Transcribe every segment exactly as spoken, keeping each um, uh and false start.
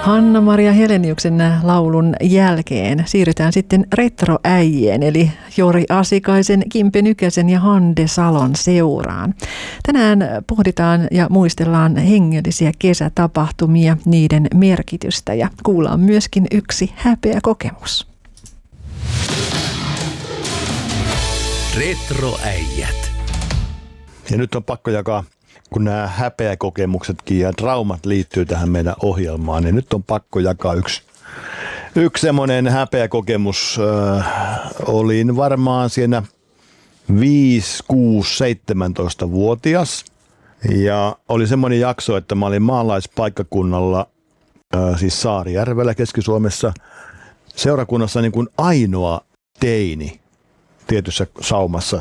Hanna-Maria Heleniuksen laulun jälkeen siirrytään sitten retroäijien eli Jori Asikaisen, Kimpe Nykäsen ja Hande Salon seuraan. Tänään pohditaan ja muistellaan hengellisiä kesätapahtumia, niiden merkitystä ja kuullaan myöskin yksi häpeä kokemus. Retroäijät. Ja nyt on pakko jakaa, kun nämä häpeäkokemuksetkin ja traumat liittyy tähän meidän ohjelmaan, niin nyt on pakko jakaa yksi, yksi semmoinen häpeäkokemus. Äh, olin varmaan siinä viisi, kuusi, seitsemäntoista-vuotias ja oli semmoinen jakso, että mä olin maalaispaikkakunnalla, äh, siis Saarijärvellä Keski-Suomessa, seurakunnassa niin kuin ainoa teini tietyssä saumassa.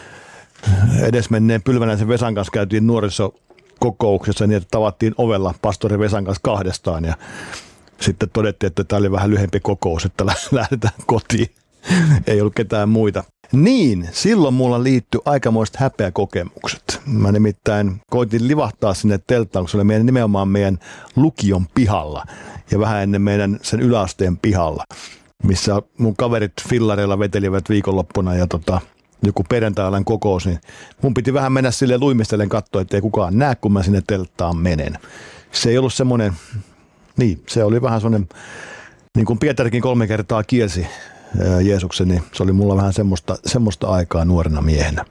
Edesmenneen Pylvänäisen Vesan kanssa käytiin nuorisokokouksessa niin, että tavattiin ovella pastori Vesan kanssa kahdestaan ja sitten todettiin, että tämä oli vähän lyhyempi kokous, että lähdetään kotiin. Ei ollut ketään muita. Niin, silloin mulla liittyi aikamoiset häpeäkokemukset. Mä nimittäin koitin livahtaa sinne telttaan, kun se oli meidän, nimenomaan meidän lukion pihalla ja vähän ennen meidän sen yläasteen pihalla, missä mun kaverit fillareilla vetelivät viikonloppuna ja tota, joku perjantai-alan kokous, niin mun piti vähän mennä sille luimistellen katsoa, ettei kukaan näe, kun mä sinne telttaan menen. Se ei ollut semmoinen, niin se oli vähän semmoinen, niin kuin Pietarikin kolme kertaa kielsi ää, Jeesuksen, niin se oli mulla vähän semmoista, semmoista aikaa nuorena miehenä.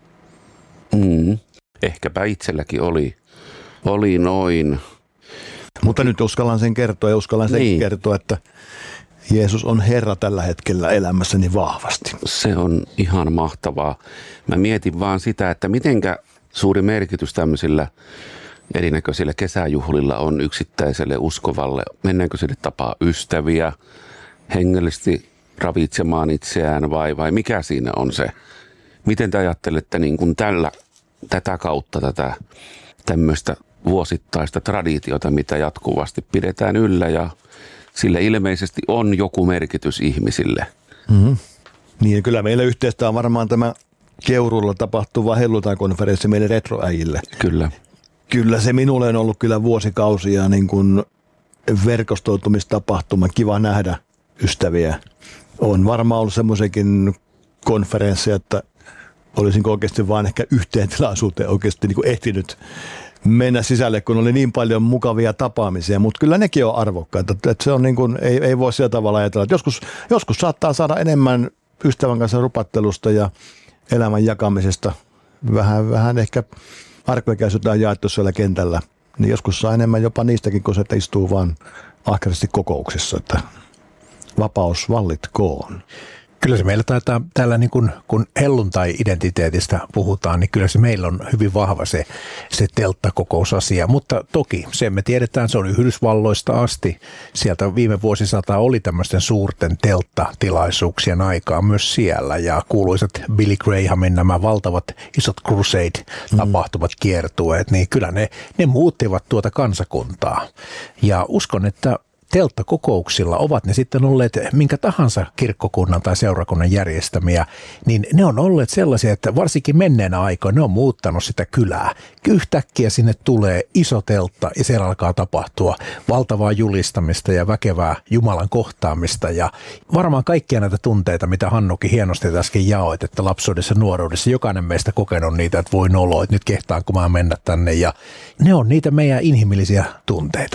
Mm, ehkäpä itselläkin oli, oli noin. Mutta nyt uskallan sen kertoa ja uskallan sen niin. kertoa, että Jeesus on Herra tällä hetkellä elämässäni vahvasti. Se on ihan mahtavaa. Mä mietin vaan sitä, että mitenkä suuri merkitys tämmöisillä erinäköisillä kesäjuhlilla on yksittäiselle uskovalle. Mennäänkö sille tapaa ystäviä, hengellisesti ravitsemaan itseään vai, vai mikä siinä on se? Miten te ajattelette niin kuin tällä, tätä kautta tätä tämmöistä vuosittaista traditiota, mitä jatkuvasti pidetään yllä ja sillä ilmeisesti on joku merkitys ihmisille. Mm-hmm. Niin, kyllä meillä yhteistä on varmaan tämä Keuruulla tapahtuva helluntai-konferenssi meille retroäjille. Kyllä. Kyllä se minulle on ollut kyllä vuosikausia niin kuin verkostoitumistapahtuma. Kiva nähdä ystäviä. On varmaan ollut semmoisenkin konferensseja, että olisinko oikeasti vaan ehkä yhteen tilaisuuteen oikeasti niin kuin ehtinyt mennä sisälle, kun oli niin paljon mukavia tapaamisia, mutta kyllä nekin on arvokkaita. Että se on niin kuin, ei, ei voi sillä tavalla ajatella. Että joskus, joskus saattaa saada enemmän ystävän kanssa rupattelusta ja elämän jakamisesta. Vähän, vähän ehkä arkoikäisyyttä on jaettu siellä kentällä. Niin joskus saa enemmän jopa niistäkin, kun se istuu vaan ahkerasti kokouksissa. Että vapaus vallitkoon. Kyllä se meillä taitaa täällä, niin kun, kun helluntai-identiteetistä puhutaan, niin kyllä se meillä on hyvin vahva se, se telttakokousasia. Mutta toki sen me tiedetään, se on Yhdysvalloista asti. Sieltä viime vuosisataa oli tämmöisten suurten telttatilaisuuksien aikaa myös siellä. Ja kuuluisat Billy Grahamin nämä valtavat isot crusade-tapahtumat, mm. kiertueet, niin kyllä ne, ne muuttivat tuota kansakuntaa. Ja uskon, että telttakokouksilla, ovat ne sitten olleet minkä tahansa kirkkokunnan tai seurakunnan järjestämiä, niin ne on olleet sellaisia, että varsinkin menneenä aikoina ne on muuttanut sitä kylää. Yhtäkkiä sinne tulee iso teltta ja siellä alkaa tapahtua valtavaa julistamista ja väkevää Jumalan kohtaamista ja varmaan kaikkia näitä tunteita, mitä Hannukin hienosti äsken jaoit, että lapsuudessa ja nuoruudessa jokainen meistä kokenut niitä, että voi nolo, että nyt kehtaanko mä mennä tänne ja ne on niitä meidän inhimillisiä tunteita.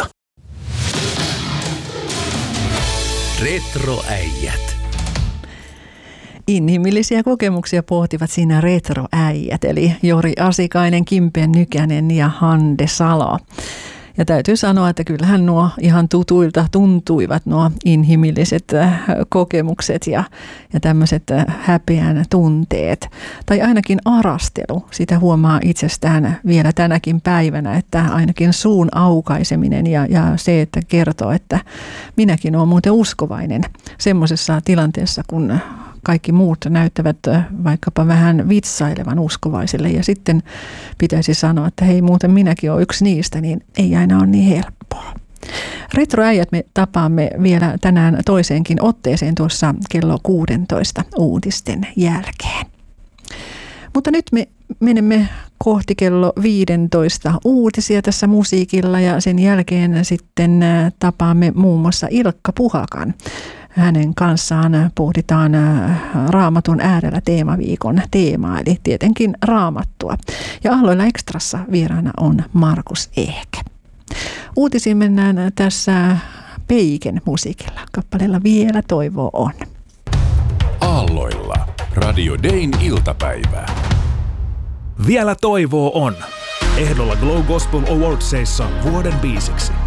Retroäijät. Inhimillisiä kokemuksia pohtivat siinä retroäijät, eli Jori Asikainen, Kimpe Nykänen ja Hande Salo. Ja täytyy sanoa, että kyllähän nuo ihan tutuilta tuntuivat nuo inhimilliset kokemukset ja, ja tämmöiset häpeän tunteet. Tai ainakin arastelu. Sitä huomaa itsestään vielä tänäkin päivänä, että ainakin suun aukaiseminen ja, ja se, että kertoo, että minäkin olen muuten uskovainen semmoisessa tilanteessa, kun kaikki muut näyttävät vaikkapa vähän vitsailevan uskovaisille ja sitten pitäisi sanoa, että hei muuten minäkin olen yksi niistä, niin ei aina ole niin helppoa. Retroäijät me tapaamme vielä tänään toiseenkin otteeseen tuossa kello kuusitoista uutisten jälkeen. Mutta nyt me menemme kohti kello viisitoista uutisia tässä musiikilla ja sen jälkeen sitten tapaamme muun muassa Ilkka Puhakan. Hänen kanssaan pohditaan Raamatun äärellä teemaviikon teemaa, eli tietenkin Raamattua. Ja Aalloilla Ekstrassa vieraana on Markus Ehke. Uutisiin mennään tässä Peiken musiikilla. Kappaleella Vielä toivoa on. Aalloilla. Radio Dayn iltapäivä. Vielä toivoa on. Ehdolla Glow Gospel Awardsseissa vuoden biisiksi.